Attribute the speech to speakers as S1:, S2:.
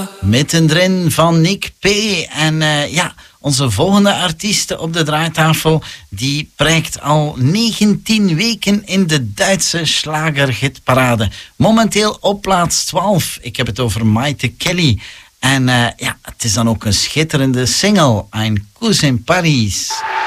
S1: Mittendrin van Nick P. En onze volgende artiest op de draaitafel, die prijkt al 19 weken in de Duitse slagerhitparade. Momenteel op plaats 12. Ik heb het over Maite Kelly. En het is dan ook een schitterende single, Ein Kuss in Paris.